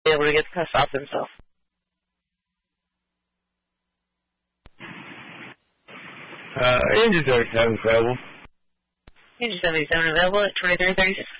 be able to get the pest off himself. Engine 77 available. Engine 77 available at 2336.